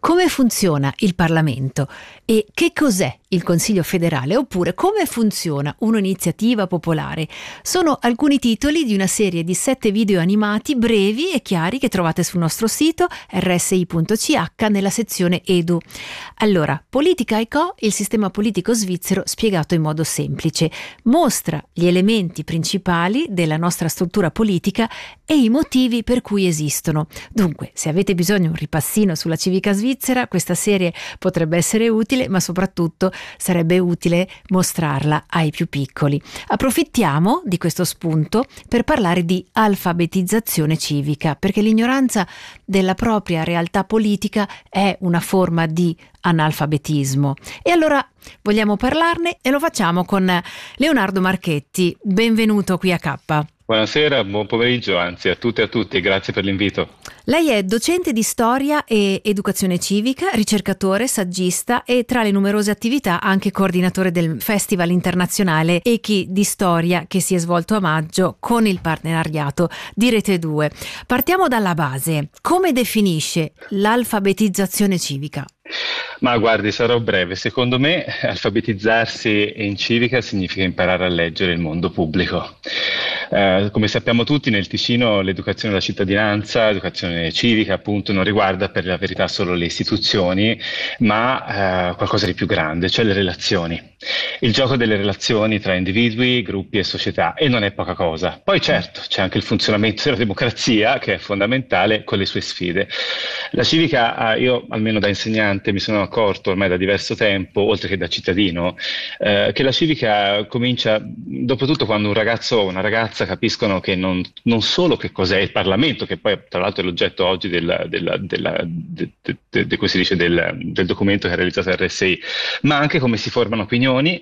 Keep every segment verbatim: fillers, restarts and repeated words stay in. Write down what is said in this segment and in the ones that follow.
come funziona il Parlamento e che cos'è il Consiglio federale, oppure come funziona un'iniziativa popolare. Sono alcuni titoli di una serie di sette video animati brevi e chiari che trovate sul nostro sito erre esse i punto ci acca nella sezione Edu. Allora, Politica e Co, il sistema politico svizzero spiegato in modo semplice, mostra gli elementi principali della nostra struttura politica e i motivi per cui esistono. Dunque, se avete bisogno di un ripassino sulla civica svizzera, questa serie potrebbe essere utile, ma soprattutto sarebbe utile mostrarla ai più piccoli. Approfittiamo di questo spunto per parlare di alfabetizzazione civica, perché l'ignoranza della propria realtà politica è una forma di analfabetismo. E allora vogliamo parlarne e lo facciamo con Leonardo Marchetti. Benvenuto qui a K. Buonasera, buon pomeriggio, anzi a tutte e a tutti, e grazie per l'invito. Lei è docente di storia e educazione civica, ricercatore, saggista e tra le numerose attività anche coordinatore del Festival internazionale Echi di Storia che si è svolto a maggio con il partenariato di Rete due. Partiamo dalla base. Come definisce l'alfabetizzazione civica? Ma guardi, sarò breve. Secondo me alfabetizzarsi in civica significa imparare a leggere il mondo pubblico. Eh, come sappiamo tutti, nel Ticino l'educazione alla cittadinanza, l'educazione civica appunto, non riguarda per la verità solo le istituzioni, ma eh, qualcosa di più grande, cioè le relazioni. Il gioco delle relazioni tra individui, gruppi e società, e non è poca cosa. Poi certo, c'è anche il funzionamento della democrazia, che è fondamentale, con le sue sfide. La civica, io almeno da insegnante mi sono accorto ormai da diverso tempo, oltre che da cittadino, eh, che la civica comincia, dopo tutto, quando un ragazzo o una ragazza capiscono che non, non solo che cos'è il Parlamento, che poi tra l'altro è l'oggetto oggi del, del, del, de, de, de, de, come si dice, del, del documento che ha realizzato erre esse i, ma anche come si formano opinioni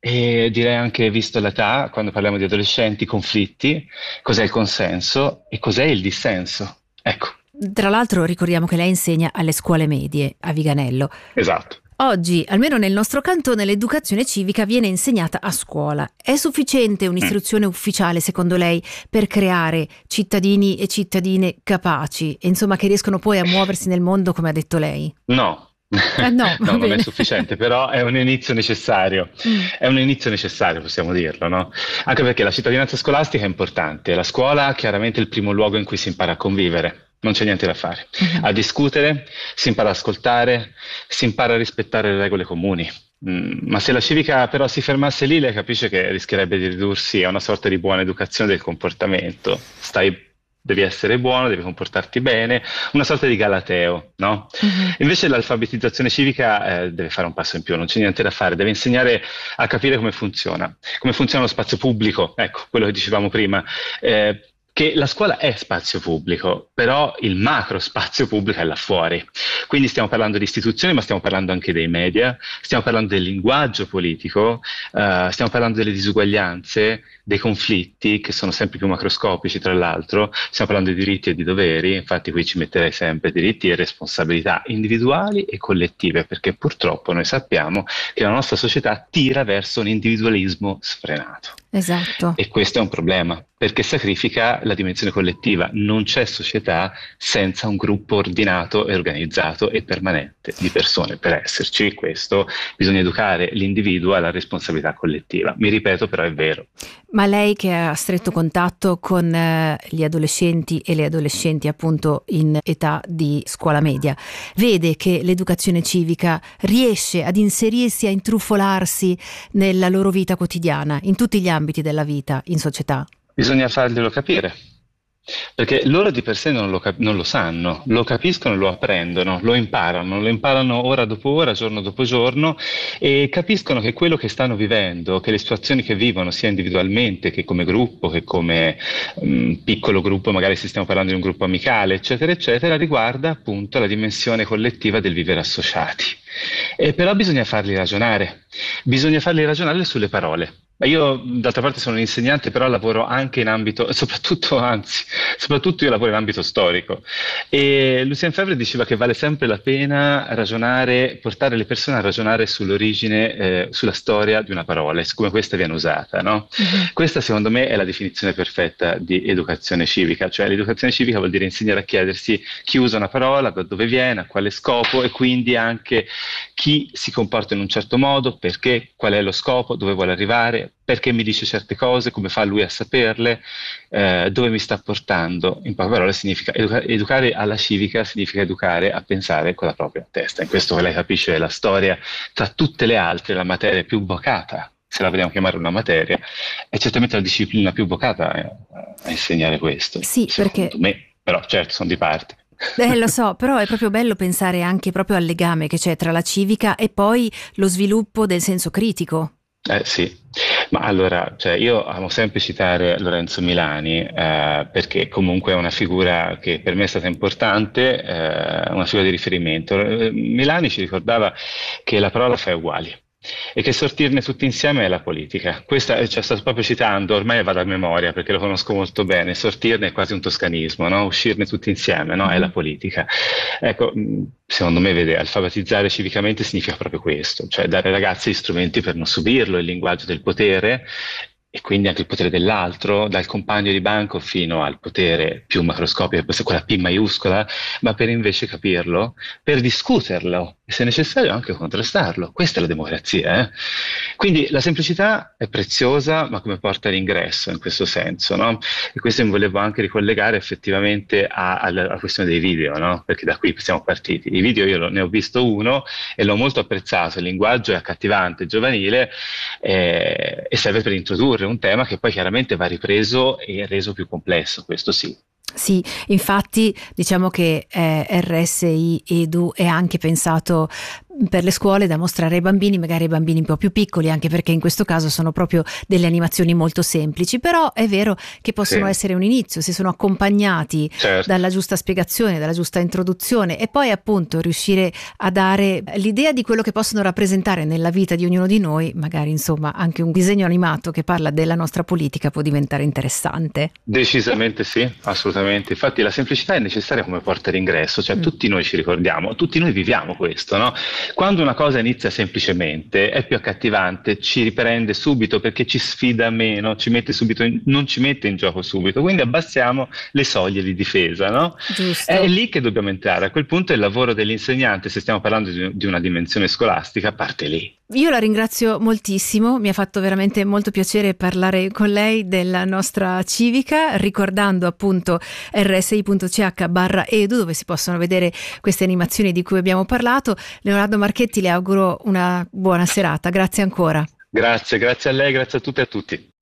e direi anche, visto l'età, quando parliamo di adolescenti, conflitti, cos'è il consenso e cos'è il dissenso. Ecco. Tra l'altro ricordiamo che lei insegna alle scuole medie a Viganello. Esatto. Oggi, almeno nel nostro cantone, l'educazione civica viene insegnata a scuola. È sufficiente un'istruzione ufficiale, secondo lei, per creare cittadini e cittadine capaci, e insomma che riescono poi a muoversi nel mondo, come ha detto lei? No. Eh no, no non è sufficiente, però è un inizio necessario, mm. è un inizio necessario, possiamo dirlo, no? Anche perché la cittadinanza scolastica è importante, la scuola chiaramente è il primo luogo in cui si impara a convivere. Non c'è niente da fare. Uh-huh. A discutere, si impara ad ascoltare, si impara a rispettare le regole comuni. Mm, ma se la civica però si fermasse lì, lei capisce che rischierebbe di ridursi a una sorta di buona educazione del comportamento. Stai, devi essere buono, devi comportarti bene, una sorta di galateo, no? Uh-huh. Invece l'alfabetizzazione civica eh, deve fare un passo in più, non c'è niente da fare, deve insegnare a capire come funziona, come funziona lo spazio pubblico, ecco, quello che dicevamo prima. Eh, che la scuola è spazio pubblico, però il macro spazio pubblico è là fuori. Quindi stiamo parlando di istituzioni, ma stiamo parlando anche dei media, stiamo parlando del linguaggio politico, uh, stiamo parlando delle disuguaglianze, dei conflitti che sono sempre più macroscopici tra l'altro, stiamo parlando di diritti e di doveri, infatti qui ci metterei sempre diritti e responsabilità individuali e collettive, perché purtroppo noi sappiamo che la nostra società tira verso un individualismo sfrenato. Esatto. E questo è un problema, perché sacrifica la dimensione collettiva. Non c'è società senza un gruppo ordinato e organizzato e permanente di persone. Per esserci, questo bisogna educare l'individuo alla responsabilità collettiva. Mi ripeto, però è vero. Ma lei, che ha stretto contatto con eh, gli adolescenti e le adolescenti appunto in età di scuola media, vede che l'educazione civica riesce ad inserirsi, a intrufolarsi nella loro vita quotidiana, in tutti gli ambiti della vita, in società? Bisogna farglielo capire, perché loro di per sé non lo, cap- non lo sanno, lo capiscono, lo apprendono, lo imparano, lo imparano ora dopo ora, giorno dopo giorno, e capiscono che quello che stanno vivendo, che le situazioni che vivono, sia individualmente che come gruppo, che come um, piccolo gruppo, magari se stiamo parlando di un gruppo amicale, eccetera, eccetera, riguarda appunto la dimensione collettiva del vivere associati. E però bisogna farli ragionare, bisogna farli ragionare sulle parole. Ma io d'altra parte sono un insegnante, però lavoro anche in ambito, soprattutto, anzi, soprattutto io lavoro in ambito storico. E Lucien Febvre diceva che vale sempre la pena ragionare, portare le persone a ragionare sull'origine, eh, sulla storia di una parola e su come questa viene usata, no? Mhm. Questa secondo me è la definizione perfetta di educazione civica, cioè l'educazione civica vuol dire insegnare a chiedersi chi usa una parola, da dove viene, a quale scopo e quindi anche chi si comporta in un certo modo, perché, qual è lo scopo, dove vuole arrivare, perché mi dice certe cose, come fa lui a saperle, eh, dove mi sta portando. In poche parole significa educa- educare alla civica significa educare a pensare con la propria testa. In questo lei capisce la storia tra tutte le altre, la materia più vocata, se la vogliamo chiamare una materia, è certamente la disciplina più vocata a, a insegnare questo, Sì, secondo perché me, però certo sono di parte. eh, lo so, però è proprio bello pensare anche proprio al legame che c'è tra la civica e poi lo sviluppo del senso critico. Eh sì, ma allora, cioè, io amo sempre citare Lorenzo Milani, eh, perché comunque è una figura che per me è stata importante, eh, una figura di riferimento. Eh, Milani ci ricordava che la parola fa uguali e che sortirne tutti insieme è la politica. Questa, eh, cioè, sto proprio citando, ormai vado a memoria perché lo conosco molto bene, sortirne è quasi un toscanismo, no? Uscirne tutti insieme, no? È la Mhm. politica. Ecco, mh, secondo me, vede, alfabetizzare civicamente significa proprio questo, cioè dare ai ragazzi gli strumenti per non subirlo, il linguaggio del potere e quindi anche il potere dell'altro, dal compagno di banco fino al potere più macroscopico, questa è quella P maiuscola, ma per invece capirlo, per discuterlo e se necessario anche contrastarlo. Questa è la democrazia, eh? Quindi la semplicità è preziosa, ma come porta all'ingresso in questo senso, no? E questo mi volevo anche ricollegare effettivamente a- alla, alla questione dei video, no? Perché da qui siamo partiti. I video io lo- ne ho visto uno e l'ho molto apprezzato, il linguaggio è accattivante, giovanile eh, e serve per introdurre un tema che poi chiaramente va ripreso e reso più complesso, questo sì. Sì, infatti diciamo che eh, R S I Edu è anche pensato per le scuole da mostrare ai bambini, magari ai bambini un po' più piccoli, anche perché in questo caso sono proprio delle animazioni molto semplici, però è vero che possono Sì, essere un inizio se sono accompagnati certo. dalla giusta spiegazione, dalla giusta introduzione e poi appunto riuscire a dare l'idea di quello che possono rappresentare nella vita di ognuno di noi, magari insomma anche un disegno animato che parla della nostra politica può diventare interessante. Decisamente sì, assolutamente. Infatti la semplicità è necessaria come porta d'ingresso, cioè Mm. tutti noi ci ricordiamo, tutti noi viviamo questo, no? Quando una cosa inizia semplicemente è più accattivante, ci riprende subito perché ci sfida meno, ci mette subito in- non ci mette in gioco subito, quindi abbassiamo le soglie di difesa, no? È Giusto. lì che dobbiamo entrare, a quel punto il lavoro dell'insegnante, se stiamo parlando di, di una dimensione scolastica, parte lì. Io la ringrazio moltissimo, mi ha fatto veramente molto piacere parlare con lei della nostra civica, ricordando appunto r s i punto c h barra edu dove si possono vedere queste animazioni di cui abbiamo parlato. Leonardo Marchetti, le auguro una buona serata, grazie ancora. Grazie, grazie a lei, grazie a tutte e a tutti.